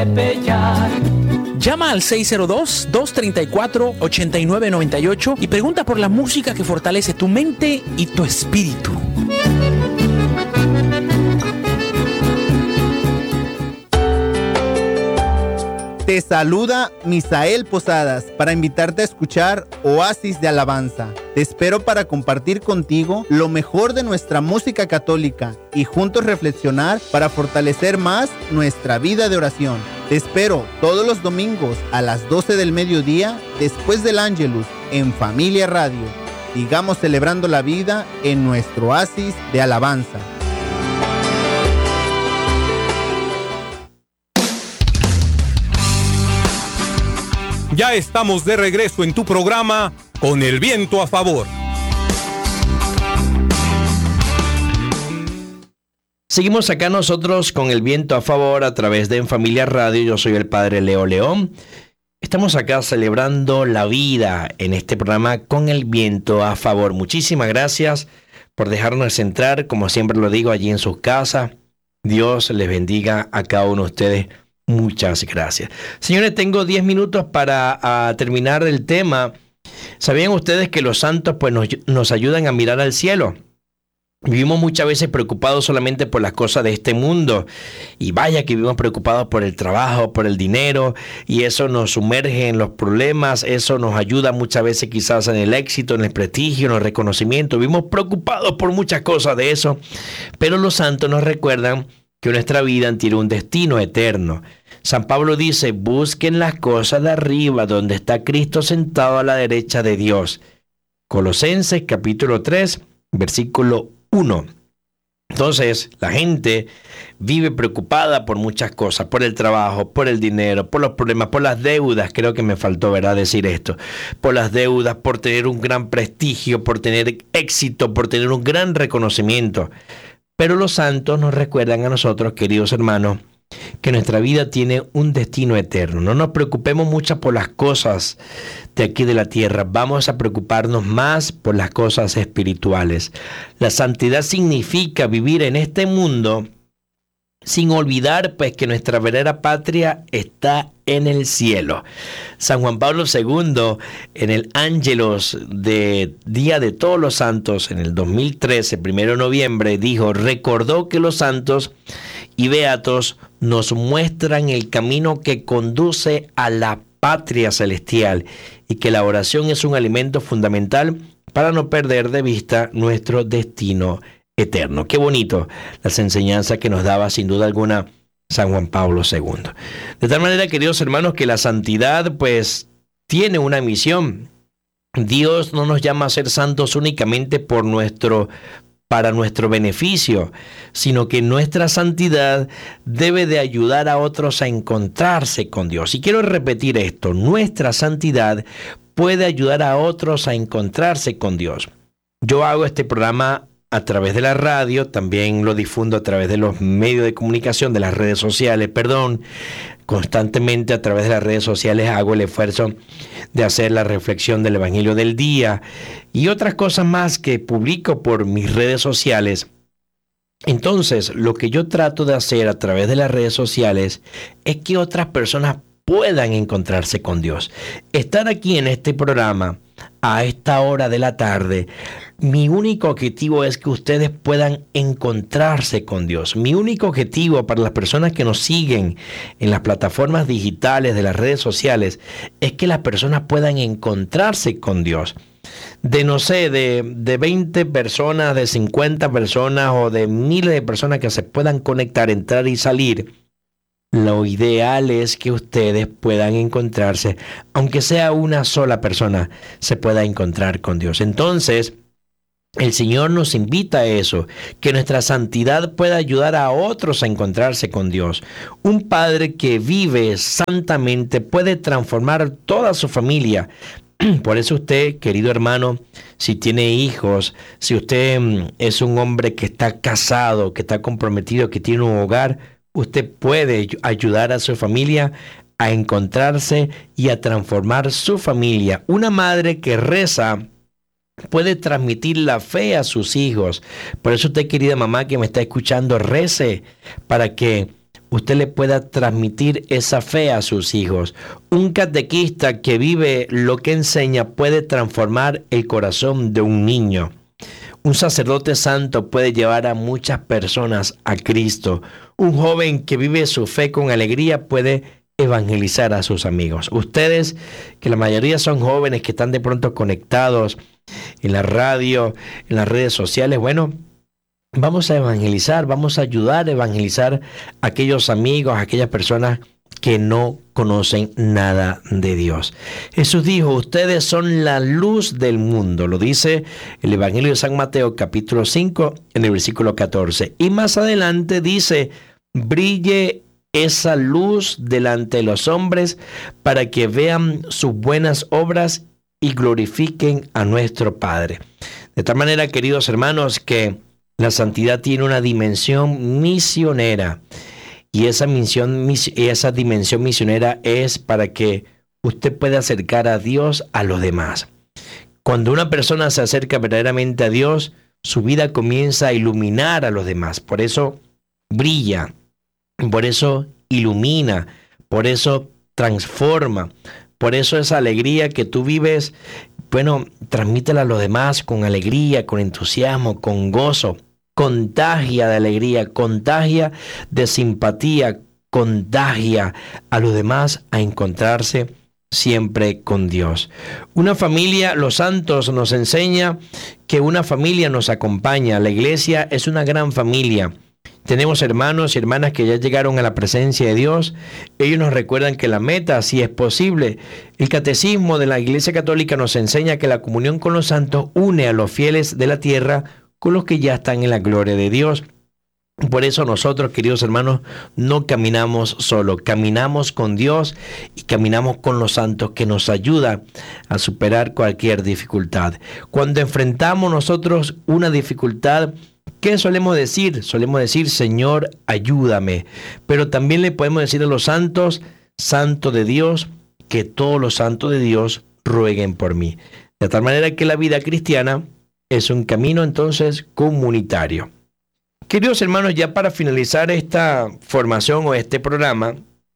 Llama al 602-234-8998 y pregunta por la música que fortalece tu mente y tu espíritu. Te saluda Misael Posadas para invitarte a escuchar Oasis de Alabanza. Te espero para compartir contigo lo mejor de nuestra música católica y juntos reflexionar para fortalecer más nuestra vida de oración. Te espero todos los domingos a las 12 del mediodía después del Ángelus en Familia Radio. Sigamos celebrando la vida en nuestro Oasis de Alabanza. Ya estamos de regreso en tu programa Con el Viento a Favor. Seguimos acá nosotros con el viento a favor a través de En Familia Radio. Yo soy el Padre Leo León. Estamos acá celebrando la vida en este programa Con el Viento a Favor. Muchísimas gracias por dejarnos entrar, como siempre lo digo, allí en sus casas. Dios les bendiga a cada uno de ustedes. Muchas gracias. Señores, tengo 10 minutos para terminar el tema. ¿Sabían ustedes que los santos pues nos ayudan a mirar al cielo? Vivimos muchas veces preocupados solamente por las cosas de este mundo. Y vaya que vivimos preocupados por el trabajo, por el dinero. Y eso nos sumerge en los problemas. Eso nos ayuda muchas veces quizás en el éxito, en el prestigio, en el reconocimiento. Vivimos preocupados por muchas cosas de eso. Pero los santos nos recuerdan que nuestra vida tiene un destino eterno. San Pablo dice, busquen las cosas de arriba, donde está Cristo sentado a la derecha de Dios. Colosenses capítulo 3, versículo 1. Entonces, la gente vive preocupada por muchas cosas, por el trabajo, por el dinero, por los problemas, por las deudas. Creo que me faltó, ¿verdad?, decir esto. Por las deudas, por tener un gran prestigio, por tener éxito, por tener un gran reconocimiento. Pero los santos nos recuerdan a nosotros, queridos hermanos, que nuestra vida tiene un destino eterno. No nos preocupemos mucho por las cosas de aquí de la tierra. Vamos a preocuparnos más por las cosas espirituales. La santidad significa vivir en este mundo sin olvidar pues que nuestra verdadera patria está en el cielo. San Juan Pablo II, en el Ángelus de Día de Todos los Santos, en el 2013, 1 de noviembre, recordó que los santos y beatos nos muestran el camino que conduce a la patria celestial y que la oración es un alimento fundamental para no perder de vista nuestro destino eterno. Qué bonito las enseñanzas que nos daba sin duda alguna San Juan Pablo II. De tal manera, queridos hermanos, que la santidad pues tiene una misión. Dios no nos llama a ser santos únicamente para nuestro beneficio, sino que nuestra santidad debe de ayudar a otros a encontrarse con Dios. Y quiero repetir esto, nuestra santidad puede ayudar a otros a encontrarse con Dios. Yo hago este programa a través de la radio, también lo difundo a través de los medios de comunicación, de las redes sociales, constantemente a través de las redes sociales hago el esfuerzo de hacer la reflexión del Evangelio del día y otras cosas más que publico por mis redes sociales. Entonces, lo que yo trato de hacer a través de las redes sociales es que otras personas puedan encontrarse con Dios. Estar aquí en este programa a esta hora de la tarde, mi único objetivo es que ustedes puedan encontrarse con Dios. Mi único objetivo para las personas que nos siguen en las plataformas digitales de las redes sociales es que las personas puedan encontrarse con Dios. De 20 personas, de 50 personas o de miles de personas que se puedan conectar, entrar y salir, lo ideal es que ustedes puedan encontrarse, aunque sea una sola persona, se pueda encontrar con Dios. Entonces, el Señor nos invita a eso, que nuestra santidad pueda ayudar a otros a encontrarse con Dios. Un padre que vive santamente puede transformar toda su familia. Por eso usted, querido hermano, si tiene hijos, si usted es un hombre que está casado, que está comprometido, que tiene un hogar, usted puede ayudar a su familia a encontrarse y a transformar su familia. Una madre que reza puede transmitir la fe a sus hijos. Por eso usted, querida mamá que me está escuchando, rece para que usted le pueda transmitir esa fe a sus hijos. Un catequista que vive lo que enseña puede transformar el corazón de un niño. Un sacerdote santo puede llevar a muchas personas a Cristo. Un joven que vive su fe con alegría puede evangelizar a sus amigos. Ustedes, que la mayoría son jóvenes que están de pronto conectados en la radio, en las redes sociales, bueno, vamos a evangelizar, vamos a ayudar a evangelizar a aquellos amigos, a aquellas personas que no conocen nada de Dios. Jesús dijo, ustedes son la luz del mundo. Lo dice el Evangelio de San Mateo, capítulo 5, en el versículo 14. Y más adelante dice, brille esa luz delante de los hombres para que vean sus buenas obras y glorifiquen a nuestro Padre. De tal manera, queridos hermanos, que la santidad tiene una dimensión misionera. Y esa dimensión misionera es para que usted pueda acercar a Dios a los demás. Cuando una persona se acerca verdaderamente a Dios, su vida comienza a iluminar a los demás. Por eso brilla, por eso ilumina, por eso transforma. Por eso esa alegría que tú vives, bueno, transmítela a los demás con alegría, con entusiasmo, con gozo. Contagia de alegría, contagia de simpatía, contagia a los demás a encontrarse siempre con Dios. Una familia, los santos nos enseña que una familia nos acompaña. La iglesia es una gran familia. Tenemos hermanos y hermanas que ya llegaron a la presencia de Dios. Ellos nos recuerdan que la meta, si es posible, el catecismo de la Iglesia Católica nos enseña que la comunión con los santos une a los fieles de la tierra con los que ya están en la gloria de Dios. Por eso nosotros, queridos hermanos, no caminamos solo, caminamos con Dios y caminamos con los santos que nos ayudan a superar cualquier dificultad. Cuando enfrentamos nosotros una dificultad, ¿qué solemos decir? Solemos decir, Señor, ayúdame. Pero también le podemos decir a los santos, Santo de Dios, que todos los santos de Dios rueguen por mí. De tal manera que la vida cristiana es un camino entonces comunitario. Queridos hermanos, ya para finalizar esta formación o este programa,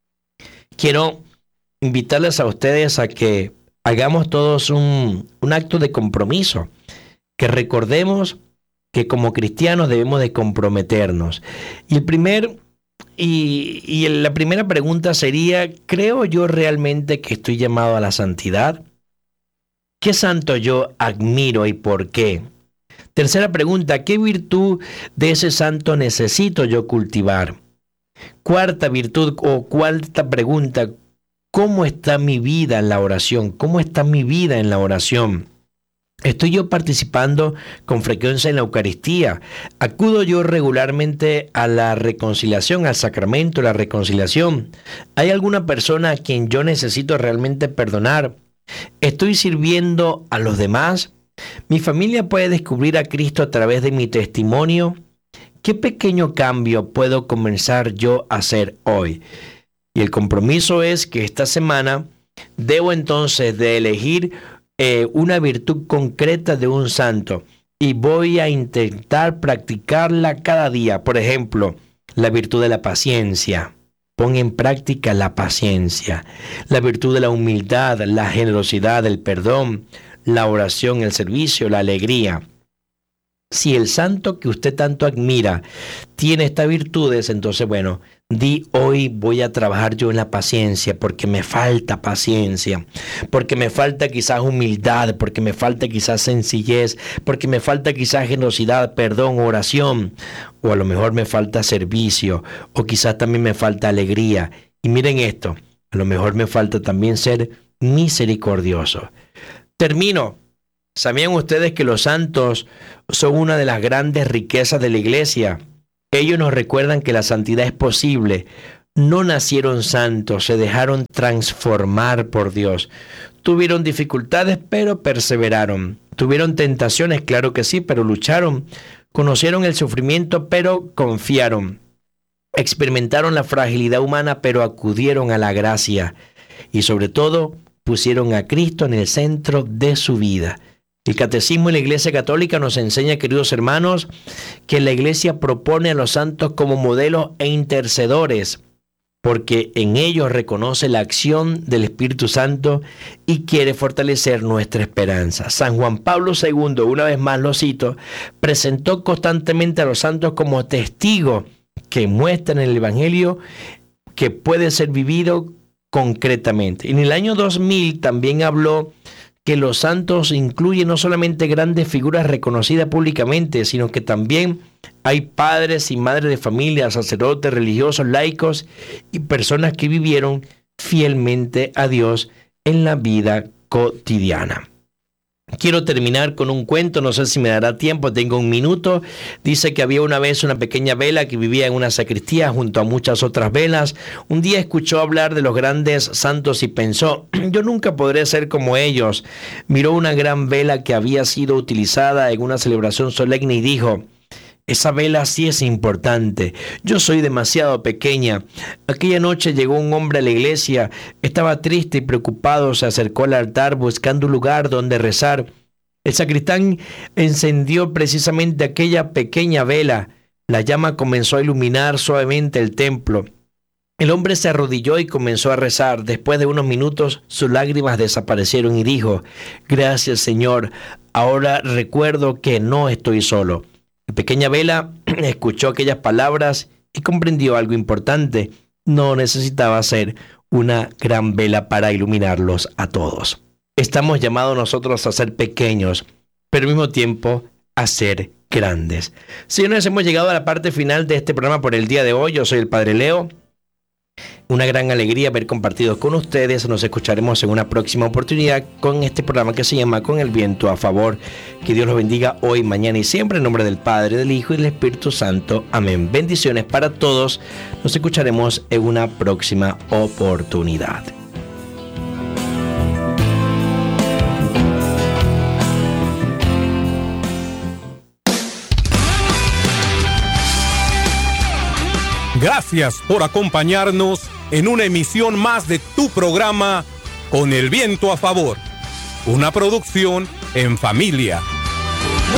quiero invitarles a ustedes a que hagamos todos un acto de compromiso, que recordemos que como cristianos debemos de comprometernos. Y la primera pregunta sería, ¿creo yo realmente que estoy llamado a la santidad? ¿Qué santo yo admiro y por qué? Tercera pregunta, ¿qué virtud de ese santo necesito yo cultivar? Cuarta virtud o cuarta pregunta, ¿cómo está mi vida en la oración? ¿Cómo está mi vida en la oración? ¿Estoy yo participando con frecuencia en la Eucaristía? ¿Acudo yo regularmente a la reconciliación, al sacramento de la reconciliación? ¿Hay alguna persona a quien yo necesito realmente perdonar? ¿Estoy sirviendo a los demás? ¿Mi familia puede descubrir a Cristo a través de mi testimonio? ¿Qué pequeño cambio puedo comenzar yo a hacer hoy? Y el compromiso es que esta semana debo entonces de elegir una virtud concreta de un santo y voy a intentar practicarla cada día. Por ejemplo, la virtud de la paciencia. Pon en práctica la paciencia, la virtud de la humildad, la generosidad, el perdón, la oración, el servicio, la alegría. Si el santo que usted tanto admira tiene estas virtudes, entonces bueno, hoy voy a trabajar yo en la paciencia, porque me falta paciencia, porque me falta quizás humildad, porque me falta quizás sencillez, porque me falta quizás generosidad, perdón, oración, o a lo mejor me falta servicio, o quizás también me falta alegría. Y miren esto, a lo mejor me falta también ser misericordioso. Termino. ¿Sabían ustedes que los santos son una de las grandes riquezas de la iglesia? Ellos nos recuerdan que la santidad es posible. No nacieron santos, se dejaron transformar por Dios. Tuvieron dificultades, pero perseveraron. Tuvieron tentaciones, claro que sí, pero lucharon. Conocieron el sufrimiento, pero confiaron. Experimentaron la fragilidad humana, pero acudieron a la gracia. Y sobre todo, pusieron a Cristo en el centro de su vida. El Catecismo de la Iglesia Católica nos enseña, queridos hermanos, que la Iglesia propone a los santos como modelos e intercedores. porque en ellos reconoce la acción del Espíritu Santo y quiere fortalecer nuestra esperanza. San Juan Pablo II, una vez más lo cito, presentó constantemente a los santos como testigos que muestran el Evangelio que puede ser vivido concretamente. En el año 2000 también habló que los santos incluyen no solamente grandes figuras reconocidas públicamente, sino que también hay padres y madres de familia, sacerdotes, religiosos, laicos y personas que vivieron fielmente a Dios en la vida cotidiana. Quiero terminar con un cuento, no sé si me dará tiempo, tengo un minuto. Dice que había una vez una pequeña vela que vivía en una sacristía junto a muchas otras velas. Un día escuchó hablar de los grandes santos y pensó, yo nunca podré ser como ellos. Miró una gran vela que había sido utilizada en una celebración solemne y dijo, esa vela sí es importante. Yo soy demasiado pequeña. Aquella noche llegó un hombre a la iglesia. Estaba triste y preocupado. Se acercó al altar buscando un lugar donde rezar. El sacristán encendió precisamente aquella pequeña vela. La llama comenzó a iluminar suavemente el templo. El hombre se arrodilló y comenzó a rezar. Después de unos minutos, sus lágrimas desaparecieron y dijo, gracias, Señor. Ahora recuerdo que no estoy solo. La pequeña vela escuchó aquellas palabras y comprendió algo importante. No necesitaba ser una gran vela para iluminarlos a todos. Estamos llamados nosotros a ser pequeños, pero al mismo tiempo a ser grandes. Señores, hemos llegado a la parte final de este programa por el día de hoy. Yo soy el Padre Leo. Una gran alegría haber compartido con ustedes. Nos escucharemos en una próxima oportunidad con este programa que se llama Con el Viento a Favor. Que Dios los bendiga hoy, mañana y siempre. En nombre del Padre, del Hijo y del Espíritu Santo. Amén. Bendiciones para todos. Nos escucharemos en una próxima oportunidad. Gracias por acompañarnos en una emisión más de tu programa Con el Viento a Favor, una producción en familia.